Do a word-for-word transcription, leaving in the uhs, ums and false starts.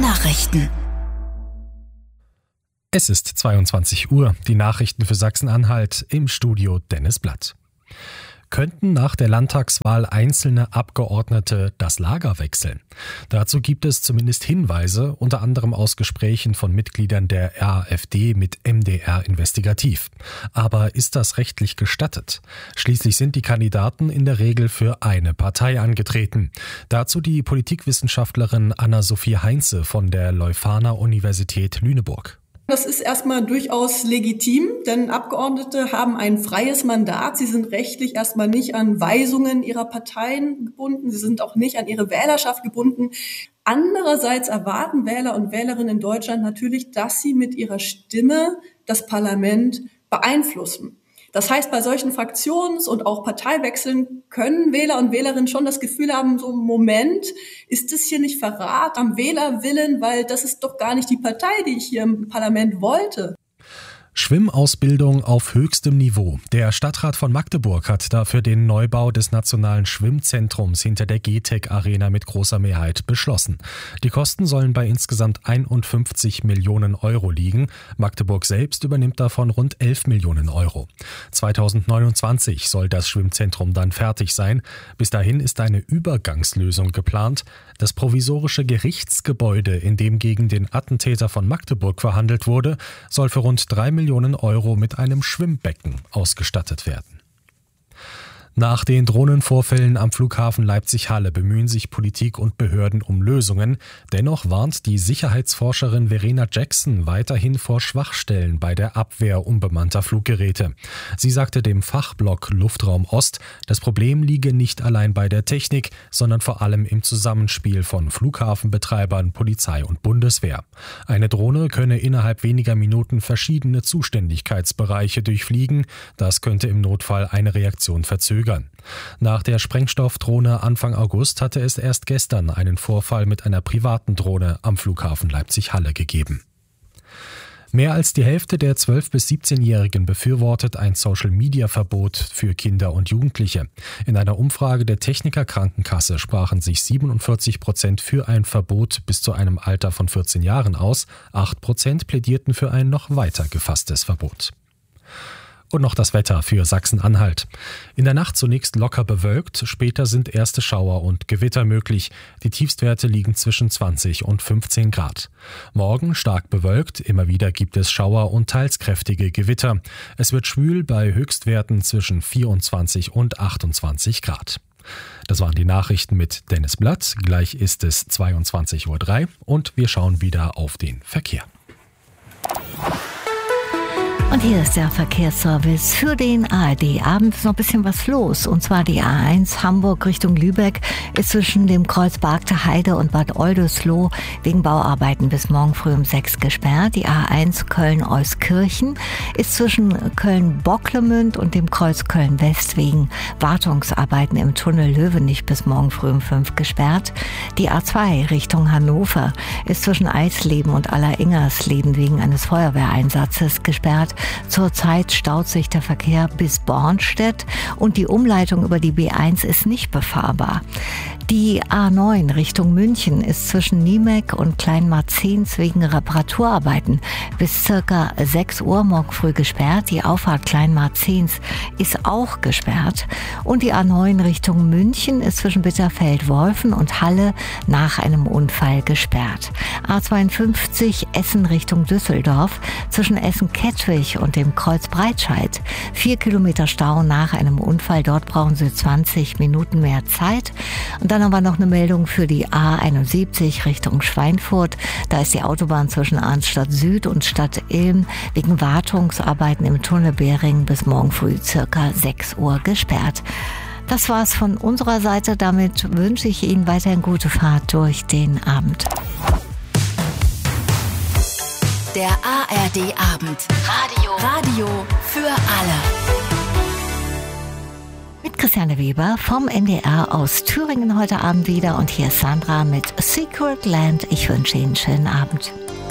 Nachrichten. Es ist zweiundzwanzig Uhr. Die Nachrichten für Sachsen-Anhalt, im Studio Dennis Blatt. Könnten nach der Landtagswahl einzelne Abgeordnete das Lager wechseln? Dazu gibt es zumindest Hinweise, unter anderem aus Gesprächen von Mitgliedern der AfD mit M D R Investigativ. Aber ist das rechtlich gestattet? Schließlich sind die Kandidaten in der Regel für eine Partei angetreten. Dazu die Politikwissenschaftlerin Anna-Sophie Heinze von der Leuphana-Universität Lüneburg. Das ist erstmal durchaus legitim, denn Abgeordnete haben ein freies Mandat. Sie sind rechtlich erstmal nicht an Weisungen ihrer Parteien gebunden. Sie sind auch nicht an ihre Wählerschaft gebunden. Andererseits erwarten Wähler und Wählerinnen in Deutschland natürlich, dass sie mit ihrer Stimme das Parlament beeinflussen. Das heißt, bei solchen Fraktions- und auch Parteiwechseln können Wähler und Wählerinnen schon das Gefühl haben, so Moment, ist das hier nicht Verrat am Wählerwillen, weil das ist doch gar nicht die Partei, die ich hier im Parlament wollte. Schwimmausbildung auf höchstem Niveau. Der Stadtrat von Magdeburg hat dafür den Neubau des Nationalen Schwimmzentrums hinter der G T E C Arena mit großer Mehrheit beschlossen. Die Kosten sollen bei insgesamt einundfünfzig Millionen Euro liegen. Magdeburg selbst übernimmt davon rund elf Millionen Euro. zweitausendneunundzwanzig soll das Schwimmzentrum dann fertig sein. Bis dahin ist eine Übergangslösung geplant. Das provisorische Gerichtsgebäude, in dem gegen den Attentäter von Magdeburg verhandelt wurde, soll für rund drei Millionen Euro mit einem Schwimmbecken ausgestattet werden. Nach den Drohnenvorfällen am Flughafen Leipzig-Halle bemühen sich Politik und Behörden um Lösungen. Dennoch warnt die Sicherheitsforscherin Verena Jackson weiterhin vor Schwachstellen bei der Abwehr unbemannter Fluggeräte. Sie sagte dem Fachblog Luftraum Ost, das Problem liege nicht allein bei der Technik, sondern vor allem im Zusammenspiel von Flughafenbetreibern, Polizei und Bundeswehr. Eine Drohne könne innerhalb weniger Minuten verschiedene Zuständigkeitsbereiche durchfliegen. Das könnte im Notfall eine Reaktion verzögern. Nach der Sprengstoffdrohne Anfang August hatte es erst gestern einen Vorfall mit einer privaten Drohne am Flughafen Leipzig-Halle gegeben. Mehr als die Hälfte der zwölf- bis siebzehnjährigen befürwortet ein Social-Media-Verbot für Kinder und Jugendliche. In einer Umfrage der Techniker Krankenkasse sprachen sich siebenundvierzig Prozent für ein Verbot bis zu einem Alter von vierzehn Jahren aus. acht Prozent plädierten für ein noch weiter gefasstes Verbot. Und noch das Wetter für Sachsen-Anhalt. In der Nacht zunächst locker bewölkt, später sind erste Schauer und Gewitter möglich. Die Tiefstwerte liegen zwischen zwanzig und fünfzehn Grad. Morgen stark bewölkt, immer wieder gibt es Schauer und teils kräftige Gewitter. Es wird schwül bei Höchstwerten zwischen vierundzwanzig und achtundzwanzig Grad. Das waren die Nachrichten mit Dennis Blatt. Gleich ist es zweiundzwanzig Uhr drei und wir schauen wieder auf den Verkehr. Und hier ist der Verkehrsservice für den A R D. Abends noch ein bisschen was los. Und zwar die A eins Hamburg Richtung Lübeck ist zwischen dem Kreuz Bargte Heide und Bad Oldesloe wegen Bauarbeiten bis morgen früh um sechs gesperrt. Die A eins Köln-Euskirchen ist zwischen Köln-Bocklemünd und dem Kreuz Köln-West wegen Wartungsarbeiten im Tunnel Löwenich bis morgen früh um fünf gesperrt. Die A zwei Richtung Hannover ist zwischen Eisleben und Alleringers-Leben wegen eines Feuerwehreinsatzes gesperrt. Zurzeit staut sich der Verkehr bis Bornstedt und die Umleitung über die B eins ist nicht befahrbar. Die A neun Richtung München ist zwischen Niemek und Kleinmarzens wegen Reparaturarbeiten bis circa sechs Uhr morgen früh gesperrt. Die Auffahrt Kleinmarzens ist auch gesperrt. Und die A neun Richtung München ist zwischen Bitterfeld-Wolfen und Halle nach einem Unfall gesperrt. A zweiundfünfzig Essen Richtung Düsseldorf zwischen Essen-Kettwig und dem Kreuz Breitscheid. Vier Kilometer Stau nach einem Unfall. Dort brauchen Sie zwanzig Minuten mehr Zeit. Und dann haben wir noch eine Meldung für die A einundsiebzig Richtung Schweinfurt. Da ist die Autobahn zwischen Arnstadt Süd und Stadt Ilm wegen Wartungsarbeiten im Tunnel Behring bis morgen früh circa sechs Uhr gesperrt. Das war's von unserer Seite. Damit wünsche ich Ihnen weiterhin gute Fahrt durch den Abend. Der A R D Abend. Radio. Radio für alle. Mit Christiane Weber vom N D R aus Thüringen heute Abend wieder. Und hier ist Sandra mit Secret Land. Ich wünsche Ihnen einen schönen Abend.